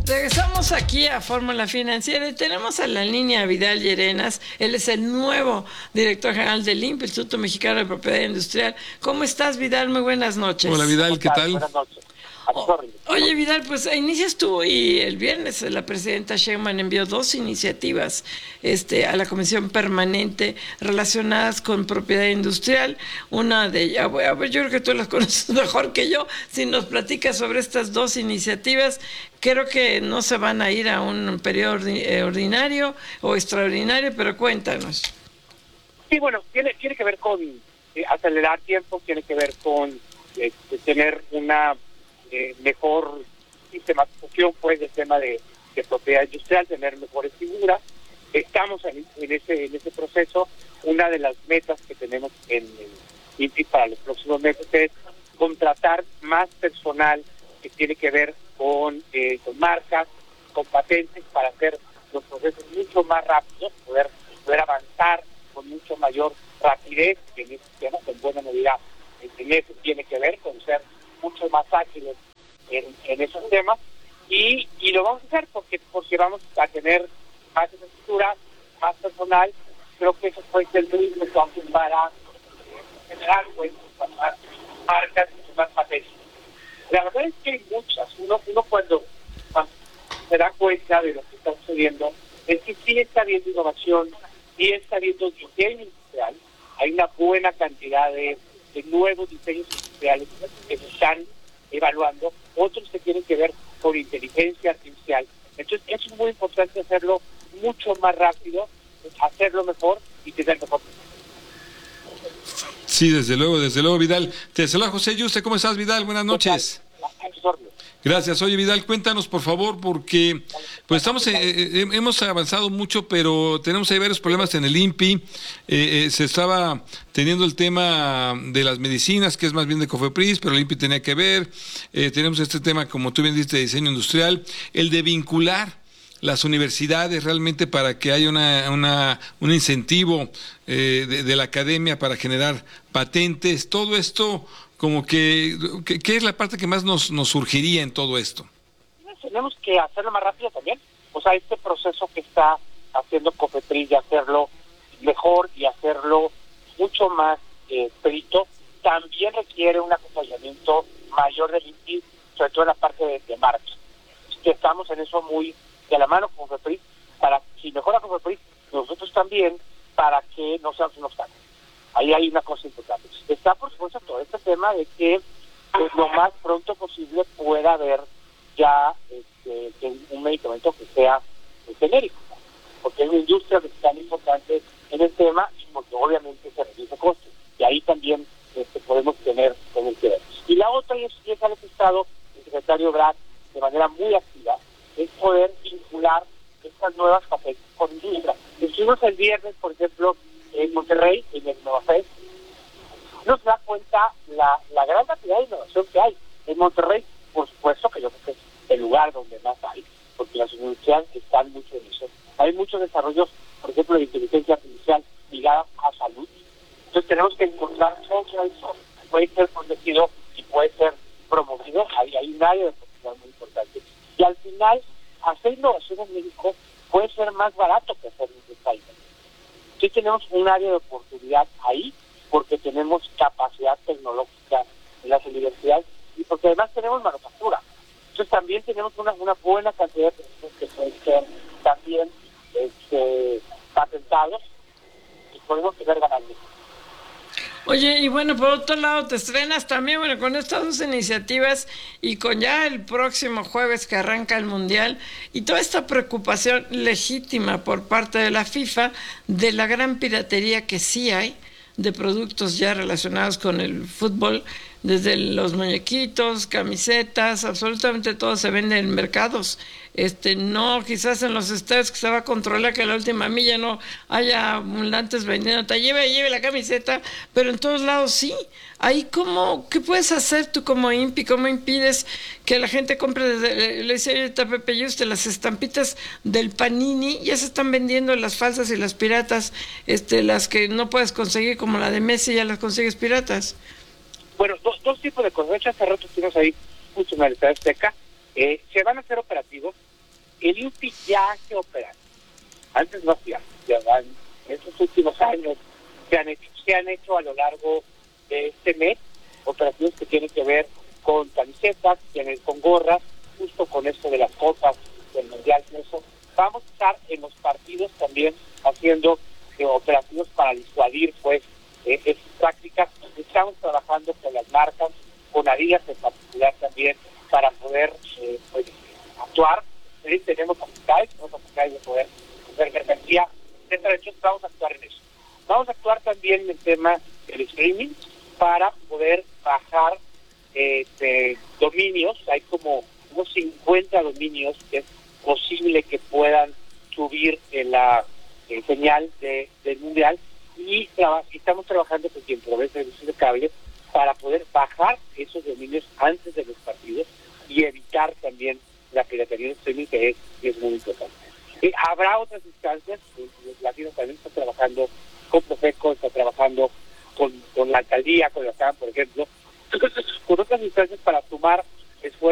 Regresamos aquí a Fórmula Financiera y tenemos a la línea a Vidal Llerenas. Él es el nuevo director general del INPI, Instituto Mexicano de Propiedad Industrial. ¿Cómo estás, Vidal? Muy buenas noches. Hola, Vidal, ¿qué tal? Buenas noches. Oye, Vidal, pues inicias tú y el viernes la presidenta Sheinbaum envió 2 iniciativas a la Comisión Permanente relacionadas con propiedad industrial. Una de ellas, yo creo que tú las conoces mejor que yo. Si nos platicas sobre estas 2 iniciativas, creo que no se van a ir a un periodo ordinario o extraordinario, pero cuéntanos. Sí, bueno, tiene que ver con acelerar tiempo, tiene que ver con tener una mejor sistematización pues del tema de propiedad industrial, tener mejores figuras. Estamos en ese proceso. Una de las metas que tenemos en INPI para los próximos meses es contratar más personal que tiene que ver con marcas, con patentes, para hacer los procesos mucho más rápidos, poder avanzar con mucho mayor rapidez en este tema. En buena medida en eso tiene que ver con ser mucho más ágiles en esos temas, y lo vamos a hacer porque vamos a tener más infraestructura, más personal. Creo que eso puede ser muy importante para generar pues más marcas y más patentes. La verdad es que hay muchas. Uno cuando se da cuenta de lo que está sucediendo es que sí está habiendo innovación, sí está habiendo diseño industrial. Hay una buena cantidad de nuevos diseños industriales que se están evaluando, otros que tienen que ver con inteligencia artificial. Entonces, eso es muy importante, hacerlo mucho más rápido, hacerlo mejor y tener mejor. Sí, desde luego, Vidal. Te saluda José Yuste. ¿Cómo estás, Vidal? Buenas noches. Gracias. Oye, Vidal, cuéntanos, por favor, porque pues hemos avanzado mucho, pero tenemos ahí varios problemas en el INPI. Se estaba teniendo el tema de las medicinas, que es más bien de COFEPRIS, pero el INPI tenía que ver. Tenemos este tema, como tú bien dices, de diseño industrial, el de vincular las universidades realmente para que haya un incentivo de la academia para generar patentes. Todo esto, como ¿qué es la parte que más nos surgiría en todo esto? Tenemos que hacerlo más rápido también. O sea, este proceso que está haciendo COFEPRIS de hacerlo mejor y hacerlo mucho más perito, también requiere un acompañamiento mayor del INPI, sobre todo en la parte de marketing. Que estamos en eso muy de la mano con COFEPRIS, para si mejora COFEPRIS, nosotros también, para que no seamos unos obstáculo. Ahí hay una cosa importante. Está, por supuesto, todo este tema de que pues, lo más pronto posible pueda haber ya un medicamento que sea genérico, porque hay una industria que es tan importante en el tema y porque obviamente se reduce costos. Y ahí también podemos tener que ver. Y la otra, y es algo que ha estado el secretario Brad de manera muy activa, es poder vincular estas nuevas patentes con industria. Estuvimos el viernes, por ejemplo, en Monterrey, en el NovaFest. Uno se da cuenta la gran cantidad de innovación que hay. En Monterrey, por supuesto, que yo creo que es el lugar donde más hay, porque las universidades están mucho en eso. Hay muchos desarrollos, por ejemplo, de inteligencia artificial ligada a salud. Entonces tenemos que encontrar todo eso. Puede ser protegido y puede ser promovido. Hay un área de oportunidad muy importante. Y al final, hacer innovación en México puede ser más barato que hacer en otros países. Sí tenemos un área de oportunidad ahí, porque tenemos capacidad tecnológica en las universidades y porque además tenemos manufactura. Entonces también tenemos una buena cantidad de productos que pueden ser también patentados y podemos tener ganancias. Oye, y bueno, por otro lado, te estrenas también, bueno, con estas 2 iniciativas y con ya el próximo jueves que arranca el Mundial y toda esta preocupación legítima por parte de la FIFA de la gran piratería que sí hay de productos ya relacionados con el fútbol, desde los muñequitos, camisetas, absolutamente todo se vende en mercados. No, quizás en los estadios que se va a controlar que a la última milla no haya ambulantes vendiendo, lleve la camiseta, pero en todos lados sí. Ahí ¿qué puedes hacer tú como INPI? ¿Cómo impides que la gente compre desde, le decía ahorita Pepe Yuste, las estampitas del Panini? Ya se están vendiendo las falsas y las piratas, las que no puedes conseguir, como la de Messi, ya las consigues piratas. Bueno, dos tipos de cosas. De hecho, hace rato estuvimos ahí justo en la Estadio Azteca. Se van a hacer operativos el INPI ya hace operaciones. Antes no hacía, ya van, en estos últimos años se han hecho a lo largo de este mes operaciones que tienen que ver con camisetas, con gorras, justo con esto de las copas del Mundial. Eso vamos a estar en los partidos también haciendo operativos para disuadir pues estas prácticas. Estamos trabajando con las marcas, con Adidas en particular también, para poder pues, actuar. Tenemos facultades de poder hacer mercancía. De hecho, vamos a actuar en eso. Vamos a actuar también en el tema del streaming para poder bajar dominios. Hay como unos 50 dominios que es posible que puedan subir la señal del Mundial, y estamos trabajando con quien provee servicios de cable para poder bajar esos dominios antes de los partidos y evitar también la piratería de streaming, que es muy importante. Habrá otras instancias. Latino también está trabajando con Profeco, está trabajando con la alcaldía, con la CAM, por ejemplo, con otras instancias para sumar esfuerzos